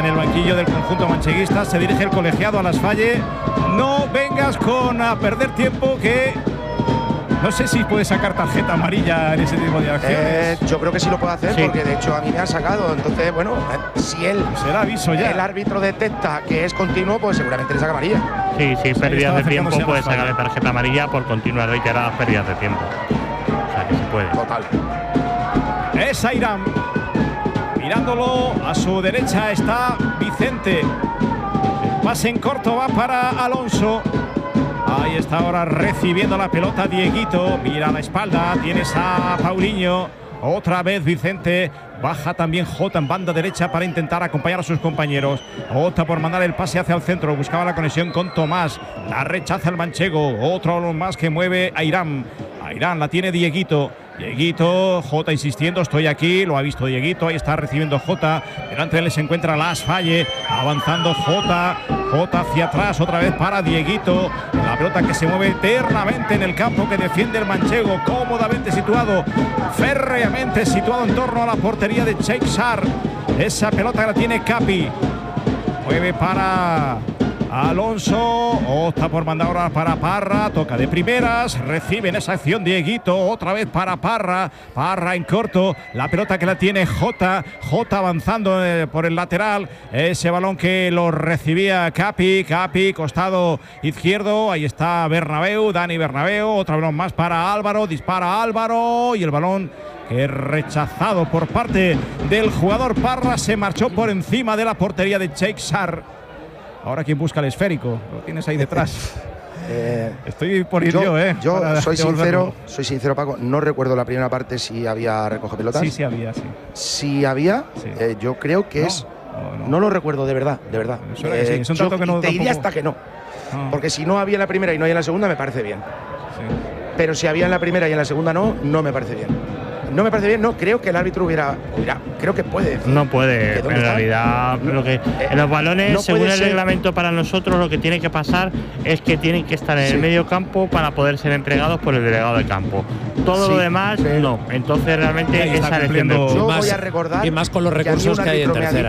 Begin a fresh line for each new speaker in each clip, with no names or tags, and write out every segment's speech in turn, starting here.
en el banquillo del conjunto mancheguista. Se dirige el colegiado a Las Falle. No vengas a perder tiempo, que no sé si puede sacar tarjeta amarilla en ese tipo de acciones.
Yo creo que sí lo puede hacer, porque de hecho a mí me han sacado. Entonces, bueno, si él,
será aviso ya.
El árbitro detecta que es continuo, pues seguramente le saca amarilla.
Sí, pérdidas de tiempo, puede sacarle tarjeta amarilla por continuas reiteradas pérdidas de tiempo. O sea que se puede.
Total.
Es Airán. Mirándolo, a su derecha está Vicente. El pase en corto va para Alonso. Ahí está ahora recibiendo la pelota Dieguito. Mira a la espalda, tienes a Paulinho. Otra vez Vicente. Baja también Jota en banda derecha para intentar acompañar a sus compañeros. Opta por mandar el pase hacia el centro. Buscaba la conexión con Tomás. La rechaza el manchego. Otro más que mueve a Airán. Airán la tiene Dieguito. Dieguito, Jota insistiendo, estoy aquí, lo ha visto Dieguito, ahí está recibiendo Jota, delante de él se encuentra Las Falle, avanzando Jota hacia atrás, otra vez para Dieguito, la pelota que se mueve eternamente en el campo que defiende el manchego, cómodamente situado, férreamente situado en torno a la portería de Sheikh Sarr. Esa pelota la tiene Capi, mueve para Alonso, opta por mandar ahora para Parra, toca de primeras, recibe en esa acción Dieguito, otra vez para Parra, Parra en corto, la pelota que la tiene Jota avanzando por el lateral, ese balón que lo recibía Capi, costado izquierdo, ahí está Dani Bernabéu, otro balón más para Álvaro, dispara Álvaro y el balón que rechazado por parte del jugador Parra, se marchó por encima de la portería de Sheikh Sarr. Ahora quien busca el esférico, lo tienes ahí detrás. Estoy por ir yo.
Yo soy sincero, Paco, no recuerdo la primera parte si había recoge pelotas.
Sí había, sí.
Si había, sí. Yo creo que no lo recuerdo de verdad.
Es un dato que no,
te diría hasta que no. Porque si no había en la primera y no hay en la segunda, me parece bien. Sí. Pero si había en la primera y en la segunda no me parece bien. No me parece bien, no creo que el árbitro hubiera creo que puede decir.
No puede, en realidad, en los balones, según el reglamento para nosotros, lo que tiene que pasar es que tienen que estar en el medio campo para poder ser entregados por el delegado de campo. Todo lo demás, no. Entonces, realmente, esa elección del
yo voy a recordar.
Y más con los recursos que hay en tercera.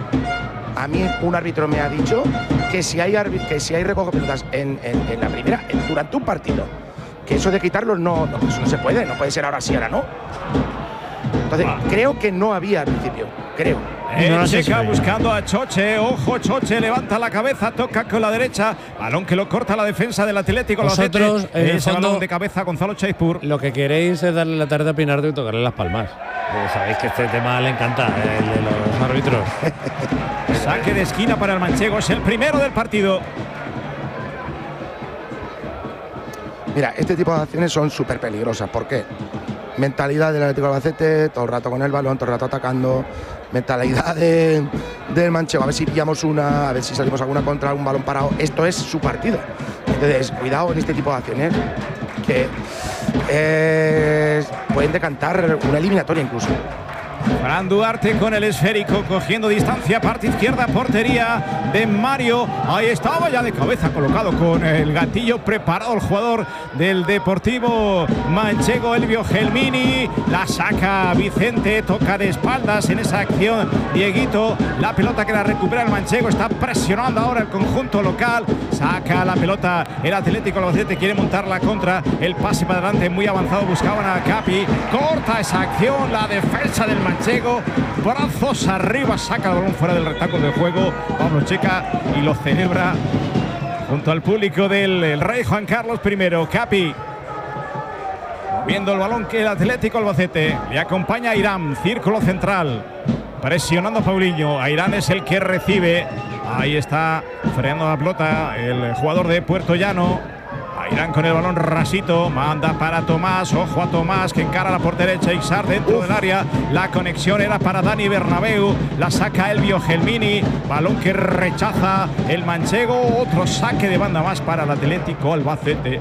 A mí un árbitro me ha dicho que si hay recoge pelotas en la primera, durante un partido, que eso de quitarlos eso no se puede, no puede ser ahora sí, ahora no. Entonces, creo que no había al principio, creo.
Checa buscando a Choche, ojo, Choche levanta la cabeza, toca con la derecha, balón que lo corta la defensa del Atlético.
Vosotros,
ese balón de cabeza Gonzalo Chaispur.
Lo que queréis es darle la tarde a Pinardo y tocarle las palmas. Sabéis que este tema le encanta, el de los árbitros.
Saque de esquina para el manchego, es el primero del partido.
Mira, este tipo de acciones son súper peligrosas. ¿Por qué? Mentalidad del Atlético de Albacete, todo el rato con el balón, todo el rato atacando. Mentalidad del manchego, a ver si pillamos una, a ver si salimos alguna contra un balón parado. Esto es su partido. Entonces, cuidado en este tipo de acciones que pueden decantar una eliminatoria incluso.
Fran Duarte con el esférico, cogiendo distancia, parte izquierda, portería de Mario. Ahí estaba ya de cabeza colocado con el gatillo preparado el jugador del Deportivo Manchego, Elvio Gelmini. La saca Vicente, toca de espaldas en esa acción Dieguito. La pelota que la recupera el Manchego, está presionando ahora el conjunto local. Saca la pelota el Atlético Albacete, quiere montar la contra. El pase para adelante muy avanzado, buscaban a Capi. Corta esa acción, la defensa del Manchego, brazos arriba, saca el balón fuera del rectángulo de juego. Pablo Checa y lo celebra junto al público del Rey Juan Carlos I. Capi viendo el balón que el Atlético Albacete le acompaña a Airán, círculo central, presionando a Paulinho. Airán es el que recibe. Ahí está frenando la pelota el jugador de Puerto Llano. Airán con el balón rasito, manda para Tomás, ojo a Tomás que encara la portería de Sheikh Sarr dentro del área. La conexión era para Dani Bernabéu, la saca Elvio Gelmini, balón que rechaza el manchego, otro saque de banda más para el Atlético Albacete.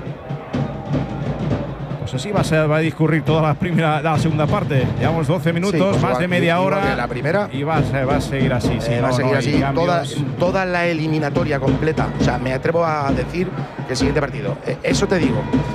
Pues así va a discurrir toda la segunda parte. Llevamos 12 minutos, sí, pues más de media hora.
La primera.
Y va a seguir así.
Va a seguir así toda la eliminatoria completa. O sea, me atrevo a decir que el siguiente partido. Eso te digo.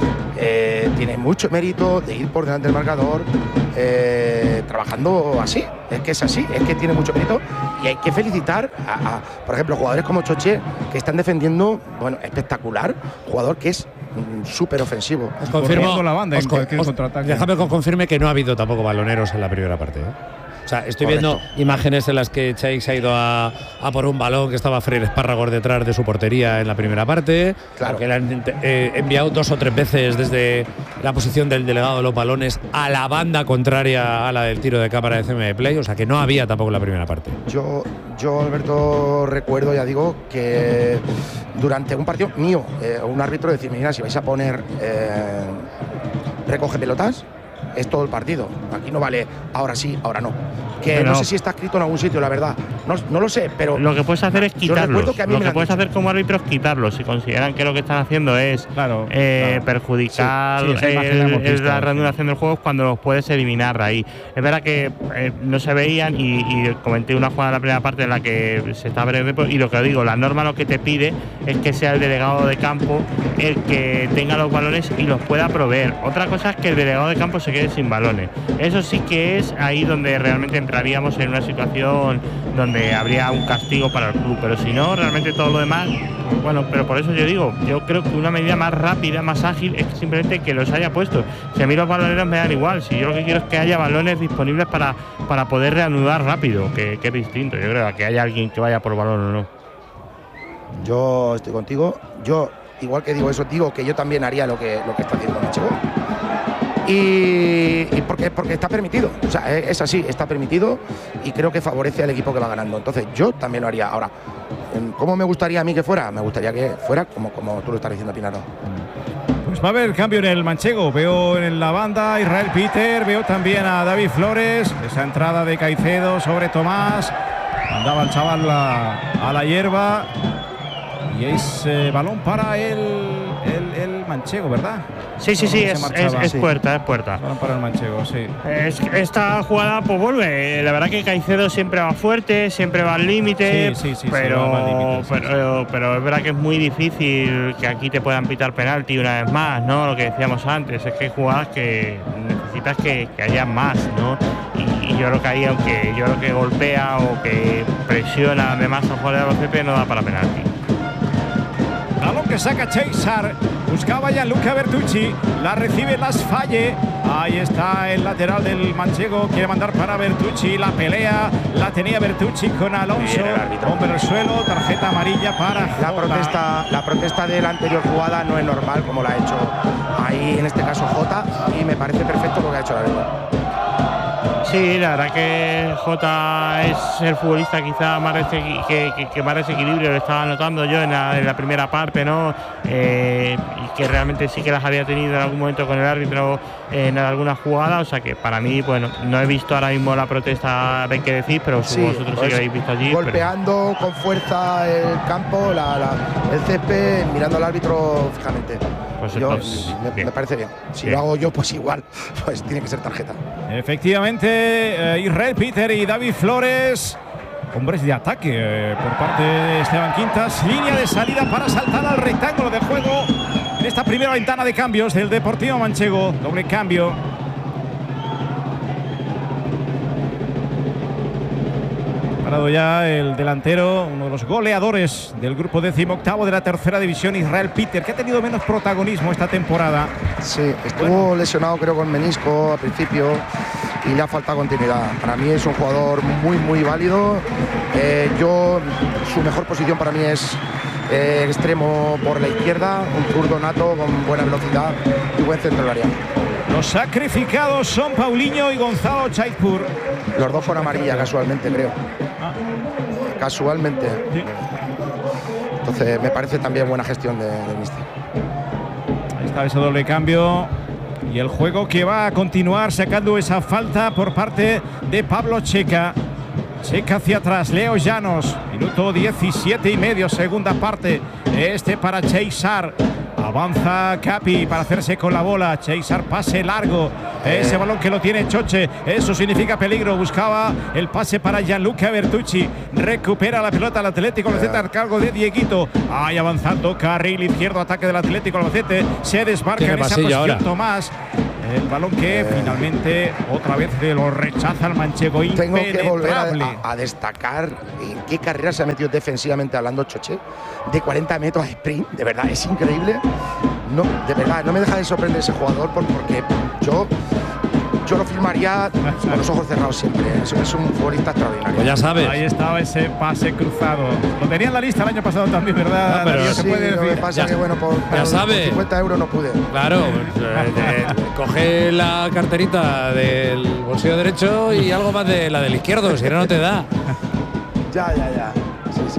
tiene mucho mérito de ir por delante del marcador, trabajando así. Es que es así, es que tiene mucho mérito y hay que felicitar por ejemplo, jugadores como Choche, que están defendiendo, bueno, espectacular, jugador que es súper ofensivo.
Os confirmo
la banda en cualquier contraataque.
Déjame que os confirme que no ha habido tampoco baloneros en la primera parte, ¿eh? O sea, estoy viendo imágenes en las que Cheix ha ido a por un balón que estaba Freire Espárragos detrás de su portería en la primera parte.
Claro.
Que le han enviado 2 o 3 veces desde la posición del delegado de los balones a la banda contraria a la del tiro de cámara de CM Play. O sea, que no había tampoco en la primera parte.
Yo Alberto, recuerdo, ya digo, que durante un partido mío, un árbitro decirme, mira, si vais a poner recoge pelotas, es todo el partido. Aquí no vale ahora sí, ahora no. Que
pero
no sé si está escrito en algún sitio, la verdad. No lo sé, pero
lo que puedes hacer es quitarlos.
Que
lo que puedes hacer como árbitro es quitarlos. Si consideran que lo que están haciendo es perjudicar la reanudación del juego, es cuando los puedes eliminar ahí. Es verdad que no se veían y comenté una jugada en la primera parte en la que se está breve, y lo que digo, la norma lo que te pide es que sea el delegado de campo el que tenga los balones y los pueda proveer. Otra cosa es que el delegado de campo se quede sin balones. Eso sí que es ahí donde realmente entraríamos en una situación donde habría un castigo para el club, pero si no, realmente todo lo demás, bueno, pero por eso yo digo, yo creo que una medida más rápida, más ágil, es simplemente que los haya puesto. Si a mí los baloneros me dan igual, si yo lo que quiero es que haya balones disponibles para poder reanudar rápido, que es distinto, yo creo, a que haya alguien que vaya por balón o no.
Yo estoy contigo, yo igual que digo eso, digo que yo también haría lo que está haciendo Manchego. Y porque está permitido, o sea, es así, está permitido y creo que favorece al equipo que va ganando. Entonces yo también lo haría. Ahora, ¿cómo me gustaría a mí que fuera? Me gustaría que fuera como tú lo estás diciendo, Pinardo.
Pues va a haber cambio en el manchego. Veo en la banda Israel Peter, veo también a David Flores, esa entrada de Caicedo sobre Tomás, mandaba al chaval a la hierba y es balón para el manchego, ¿verdad?
Sí, es puerta.
Balón para el manchego, sí.
Esta jugada pues vuelve. La verdad que Caicedo siempre va fuerte, siempre va al límite, pero es verdad que es muy difícil que aquí te puedan pitar penalti una vez más, ¿no? Lo que decíamos antes, es que hay jugadas que necesitas que haya más, ¿no? Y yo creo que ahí, aunque yo creo que golpea o que presiona además al jugador de Albacete, no da para penalti.
Balón que saca César, buscaba Gianluca Bertucci, la recibe Lasfalle, ahí está el lateral del manchego, quiere mandar para Bertucci, la pelea la tenía Bertucci con Alonso, hombre al suelo, tarjeta amarilla para Jota.
La protesta de la anterior jugada no es normal como la ha hecho ahí en este caso Jota, y me parece perfecto lo que ha hecho la verdad.
Sí, la verdad que Jota es el futbolista quizá más que más desequilibrio lo estaba notando yo en la primera parte, ¿no? Y que realmente sí que las había tenido en algún momento con el árbitro en alguna jugada, o sea que para mí, bueno, no he visto ahora mismo la protesta, hay que decir, pero sí, vosotros sí que habéis visto allí.
Golpeando con fuerza el campo, el césped, mirando al árbitro fijamente.
Pues
me parece bien. Si lo hago yo, pues igual, pues tiene que ser tarjeta.
Efectivamente, Israel Peter y David Flores, hombres de ataque por parte de Esteban Quintas. Línea de salida para saltar al rectángulo de juego en esta primera ventana de cambios del Deportivo Manchego. Doble cambio. Parado ya el delantero, uno de los goleadores del grupo 18º de la tercera división, Israel Peter, que ha tenido menos protagonismo esta temporada.
Sí, estuvo lesionado creo con menisco al principio y le ha faltado continuidad. Para mí es un jugador muy válido. Su mejor posición para mí es extremo por la izquierda, un zurdo nato con buena velocidad y buen centro del área.
Los sacrificados son Paulinho y Gonzalo Chaipur.
Los dos con amarilla casualmente, creo. Casualmente.
Sí.
Entonces me parece también buena gestión de míster.
Ahí está ese doble cambio. Y el juego que va a continuar sacando esa falta por parte de Pablo Checa. Checa hacia atrás, Leo Llanos. Minuto 17 y medio, segunda parte. Para César. Avanza Capi para hacerse con la bola. Cheisar, pase largo. Ese balón que lo tiene Choche. Eso significa peligro. Buscaba el pase para Gianluca Bertucci. Recupera la pelota el Atlético Albacete al cargo de Dieguito. Ahí avanzando. Carril izquierdo. Ataque del Atlético Albacete. Se desmarca en esa posición ahora Tomás. El balón que finalmente otra vez lo rechaza el manchego.
Tengo que volver a destacar en qué carrera se ha metido defensivamente hablando Choche. De 40 metros a sprint, de verdad, es increíble. No, de verdad, no me deja de sorprender ese jugador porque yo lo firmaría con los ojos cerrados siempre. Es un futbolista extraordinario.
Pues ya sabes.
Ahí estaba ese pase cruzado. Lo tenía en la lista el año pasado también, ¿verdad?
No, pero
sí, se puede decir.
Lo que pasa es que, bueno, por 50 euros no pude.
Claro, coge la carterita del bolsillo derecho y algo más de la del izquierdo, si no te da.
Ya. Sí.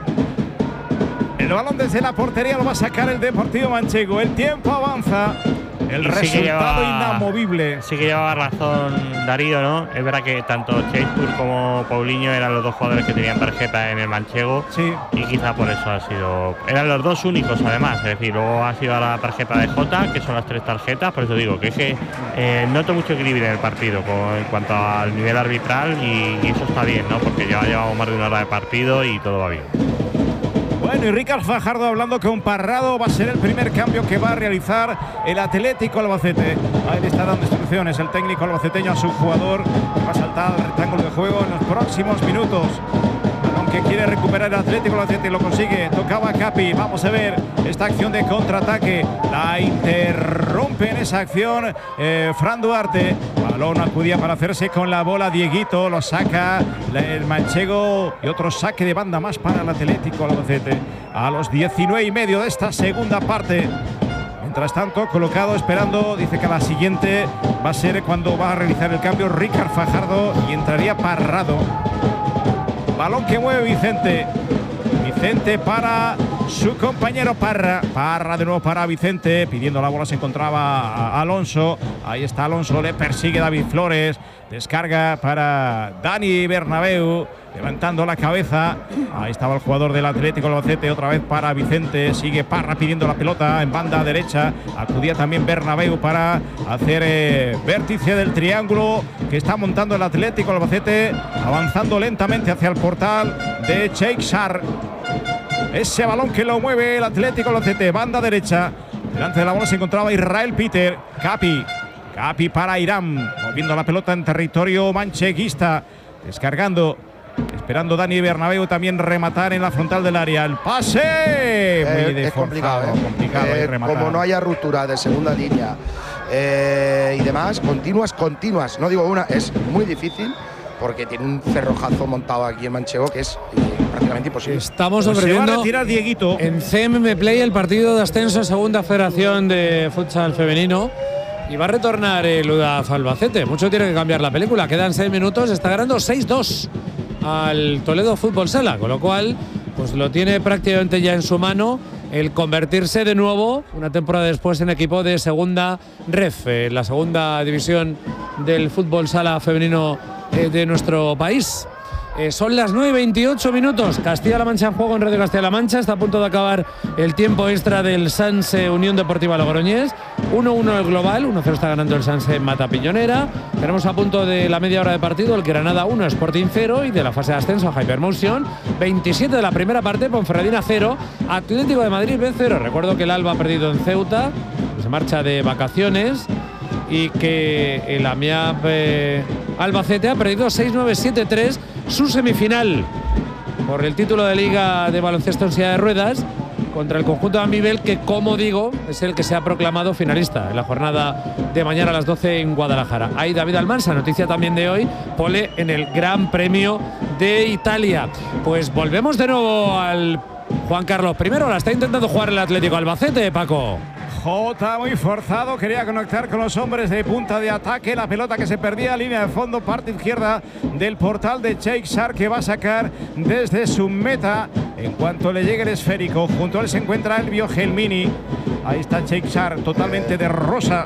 El balón desde la portería lo va a sacar el Deportivo Manchego. El tiempo avanza. El resultado inamovible.
Sí que llevaba razón Darío, ¿no? Es verdad que tanto Cheistur como Paulinho eran los dos jugadores que tenían tarjeta en el Manchego.
Sí.
Y quizá por eso ha sido… Eran los dos únicos, además. Es decir, luego ha sido la tarjeta de Jota, que son las 3 tarjetas. Por eso digo que es que noto mucho equilibrio en el partido en cuanto al nivel arbitral y eso está bien, ¿no? Porque ya llevamos más de 1 hora de partido y todo va bien.
Bueno, y Ricard Fajardo hablando con Parrado. Va a ser el primer cambio que va a realizar el Atlético Albacete. Ahí le está dando instrucciones el técnico albaceteño a su jugador, que va a saltar al rectángulo de juego en los próximos minutos. Aunque quiere recuperar el Atlético Albacete, lo consigue. Tocaba Capi. Vamos a ver esta acción de contraataque. La interrumpe en esa acción Fran Duarte. Balón acudía para hacerse con la bola Dieguito. Lo saca el manchego y otro saque de banda más para el Atlético Albacete. A los 19:30 de esta segunda parte. Mientras tanto, colocado, esperando, dice que a la siguiente va a ser cuando va a realizar el cambio Ricard Fajardo y entraría Parrado. Balón que mueve Vicente. Vicente para su compañero Parra. Parra de nuevo para Vicente. Pidiendo la bola se encontraba Alonso. Ahí está Alonso. Le persigue David Flores. Descarga para Dani Bernabéu. Levantando la cabeza. Ahí estaba el jugador del Atlético Albacete. Otra vez para Vicente. Sigue Parra pidiendo la pelota en banda derecha. Acudía también Bernabéu para hacer vértice del triángulo que está montando el Atlético Albacete. Avanzando lentamente hacia el portal de Cheikshar. Ese balón que lo mueve el Atlético Albacete. Banda derecha. Delante de la bola se encontraba Israel Peter. Capi para Irán. Moviendo la pelota en territorio mancheguista. Descargando. Esperando Dani Bernabéu también rematar en la frontal del área. El pase.
Es complicado. Como no haya ruptura de segunda línea y demás, continuas. No digo una, es muy difícil porque tiene un cerrojazo montado aquí en Manchego que es prácticamente imposible.
Estamos ofreciendo
se va a retirar Dieguito
en CMM Play el partido de ascenso Segunda Federación de Futsal Femenino. Y va a retornar el UDAF Albacete. Mucho tiene que cambiar la película. Quedan 6 minutos. Está ganando 6-2 al Toledo Fútbol Sala. Con lo cual, pues lo tiene prácticamente ya en su mano el convertirse de nuevo, una temporada después, en equipo de segunda ref, la segunda división del fútbol sala femenino de nuestro país. Son las 9:28 minutos. Castilla-La Mancha en juego en Radio Castilla-La Mancha. Está a punto de acabar el tiempo extra del Sanse Unión Deportiva Logroñés. 1-1 el global. 1-0 está ganando el Sanse en Matapiñonera. Tenemos a punto de la media hora de partido el Granada 1, Sporting 0 y de la fase de ascenso a Hypermotion. 27 de la primera parte, Ponferradina 0, Atlético de Madrid B 0. Recuerdo que el Alba ha perdido en Ceuta, se marcha de vacaciones, y que el AMIAP Albacete ha perdido 6-9-7-3 su semifinal por el título de Liga de Baloncesto en silla de ruedas contra el conjunto de Amibel, que, como digo, es el que se ha proclamado finalista en la jornada de mañana a las 12 en Guadalajara. Ahí David Almansa, noticia también de hoy, pole en el Gran Premio de Italia. Pues volvemos de nuevo al Juan Carlos I. La está intentando jugar el Atlético Albacete, Paco.
Jota muy forzado, quería conectar con los hombres de punta de ataque. La pelota que se perdía, línea de fondo, parte izquierda del portal de Cheikshar, que va a sacar desde su meta en cuanto le llegue el esférico. Junto a él se encuentra Elvio Gelmini. Ahí está Cheikshar, totalmente de rosa.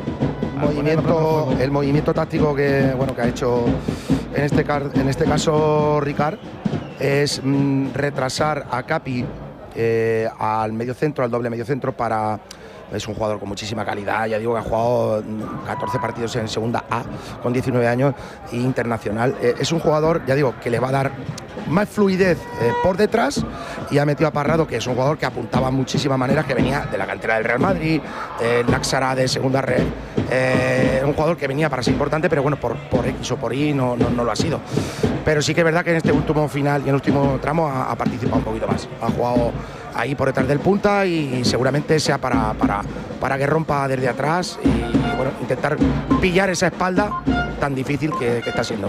El movimiento táctico que ha hecho en este caso Ricard es retrasar a Capi al mediocentro, al doble mediocentro, para Es un jugador con muchísima calidad, ya digo que ha jugado 14 partidos en segunda A con 19 años e internacional. Es un jugador, ya digo, que le va a dar más fluidez por detrás, y ha metido a Parrado, que es un jugador que apuntaba muchísimas maneras, que venía de la cantera del Real Madrid, Naxara de segunda red, un jugador que venía para ser importante, pero bueno, por X o por Y no lo ha sido. Pero sí que es verdad que en este último final y en el último tramo ha participado un poquito más, ha jugado ahí por detrás del punta, y seguramente sea para que rompa desde atrás y bueno, intentar pillar esa espalda tan difícil que está siendo.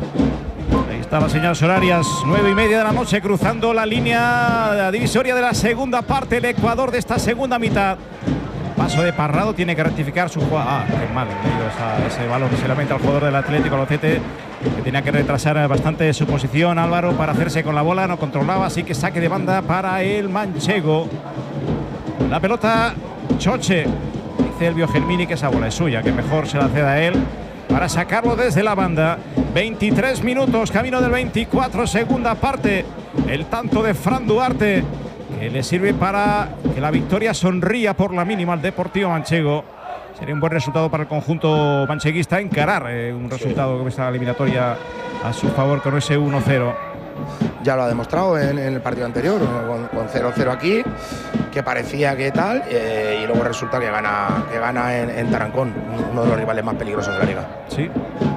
Están las señales horarias, 9:30 de la noche, cruzando la línea divisoria de la segunda parte, el Ecuador de esta segunda mitad. Paso de Parrado, tiene que rectificar su jugada. Qué mal ese balón que se lamenta al jugador del Atlético Albacete, que tenía que retrasar bastante su posición, Álvaro, para hacerse con la bola, no controlaba, así que saque de banda para el manchego. La pelota, Choche, dice el Biogelmini que esa bola es suya, que mejor se la ceda a él para sacarlo desde la banda. 23 minutos, camino del 24, segunda parte. El tanto de Fran Duarte, que le sirve para que la victoria sonría por la mínima al Deportivo Manchego. Sería un buen resultado para el conjunto mancheguista encarar un resultado como esta eliminatoria a su favor con ese 1-0.
Ya lo ha demostrado en el partido anterior, con 0-0 aquí, que parecía que tal, y luego resulta que gana en Tarancón, uno de los rivales más peligrosos de la liga.
Sí.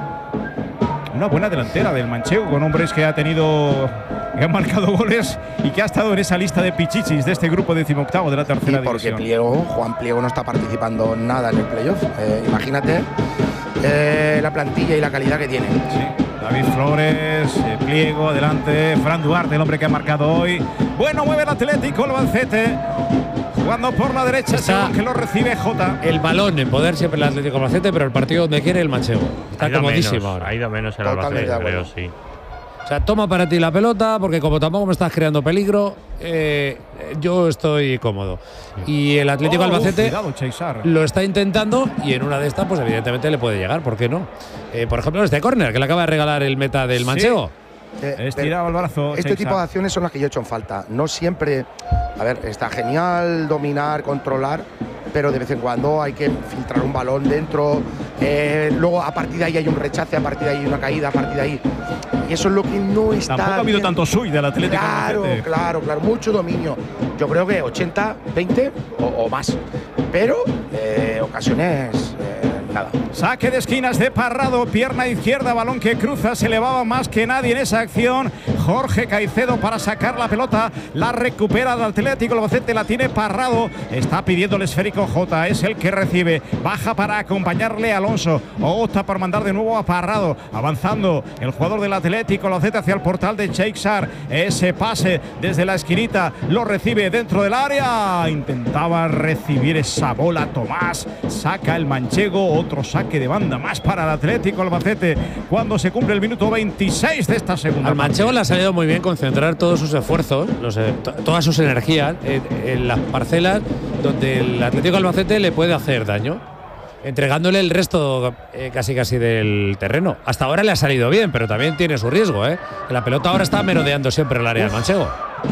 Una buena delantera del manchego, con hombres que han marcado goles y que ha estado en esa lista de pichichis de este grupo 18º de la tercera división.
Porque Juan Pliego no está participando nada en el playoff. Imagínate la plantilla y la calidad que tiene.
Sí. David Flores, Pliego, adelante, Fran Duarte, el hombre que ha marcado hoy. Bueno, mueve el Atlético Albacete, jugando por la derecha, que lo recibe Jota.
El balón en poder siempre el Atlético Albacete, pero el partido donde quiere el manchego. Está comodísimo ahora.
Ha ido menos el Albacete, creo, sí.
O sea, toma para ti la pelota, porque como tampoco me estás creando peligro, yo estoy cómodo. Y el Atlético Albacete lo está intentando, y en una de estas, pues evidentemente le puede llegar, ¿por qué no? Por ejemplo, este córner que le acaba de regalar el meta del manchego.
Estirado el brazo.
Este tipo de acciones son las que yo he hecho en falta. No siempre, a ver, está genial dominar, controlar, pero de vez en cuando hay que filtrar un balón dentro. Luego a partir de ahí hay un rechace, a partir de ahí hay una caída, a partir de ahí. Y eso es lo que no está.
Tampoco ha habido tanto suy del Atlético.
Claro, mucho dominio. Yo creo que 80-20 o más. Pero ocasiones. Nada.
Saque de esquinas de Parrado, pierna izquierda, balón que cruza, se elevaba más que nadie en esa acción. Jorge Caicedo para sacar la pelota, la recupera el Atlético Albacete, la tiene Parrado, está pidiendo el esférico Jota, es el que recibe, baja para acompañarle a Alonso, opta por mandar de nuevo a Parrado, avanzando el jugador del Atlético Albacete hacia el portal de Cheixar, ese pase desde la esquinita, lo recibe dentro del área, intentaba recibir esa bola Tomás, saca el manchego. Otro saque de banda más para el Atlético Albacete cuando se cumple el minuto 26 de esta segunda.
Al manchego le ha salido muy bien concentrar todos sus esfuerzos, todas sus energías en las parcelas donde el Atlético Albacete le puede hacer daño, entregándole el resto casi del terreno. Hasta ahora le ha salido bien, pero también tiene su riesgo, que la pelota ahora está merodeando siempre el área del manchego.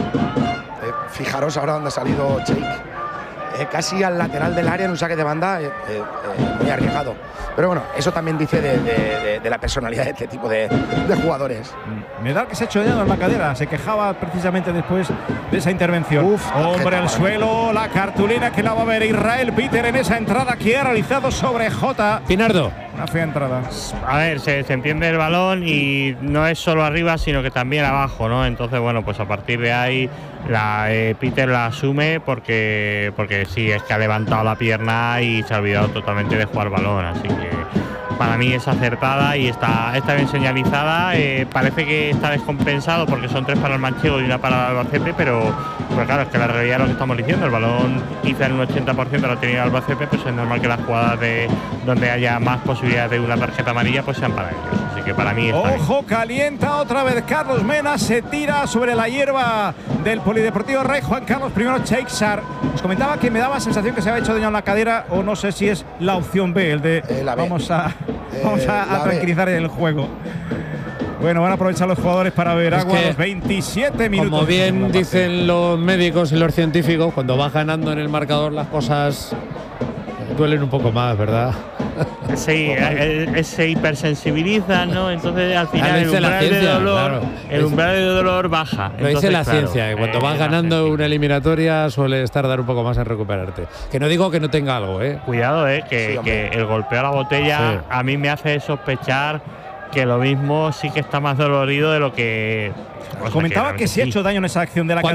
Fijaros ahora dónde ha salido Jake. Casi al lateral del área en un saque de banda, muy arriesgado. Pero bueno, eso también dice de la personalidad de este tipo de jugadores.
Me da que se ha hecho daño en la cadera, se quejaba precisamente después de esa intervención. Hombre al suelo, la cartulina que la va a ver Israel Peter en esa entrada que ha realizado sobre Jota.
Pinardo.
Una fea entrada.
A ver, se entiende el balón y no es solo arriba, sino que también abajo, ¿no? Entonces, bueno, pues a partir de ahí Peter la asume porque sí, es que ha levantado la pierna y se ha olvidado totalmente de jugar balón, así que para mí es acertada y está bien señalizada. Parece que está descompensado porque son 3 para el manchego y 1 para el Albacete, pero claro, es que la realidad es lo que estamos diciendo. El balón quizá en un 80% lo ha tenido el Albacete, pues es normal que las jugadas donde haya más posibilidades de una tarjeta amarilla pues sean para ellos. Así que para mí está
Ojo, calienta otra vez Carlos Mena, se tira sobre la hierba del Polideportivo Rey Juan Carlos I Cheixar. Os comentaba que me daba sensación que se había hecho daño en la cadera, o no sé si es la opción B, el de
la B.
vamos a tranquilizar el juego. Bueno, van a aprovechar los jugadores para beber
Es
agua
que,
a los 27 minutos.
Como bien dicen los médicos y los científicos, cuando vas ganando en el marcador las cosas duelen un poco más, ¿verdad?
Sí, se hipersensibiliza, ¿no? Entonces al final el
dice
umbral,
la ciencia,
de dolor,
claro.
el umbral de dolor baja.
Lo dice la ciencia, que cuando vas ganando
una
una eliminatoria suele tardar un poco más en recuperarte. Que no digo que no tenga algo, ¿eh?
Cuidado, que el golpeo a la botella
Sí.
a mí me hace sospechar que lo mismo sí que está más dolorido de lo que…
Comentaba que se ha hecho daño en esa acción de la
Cuando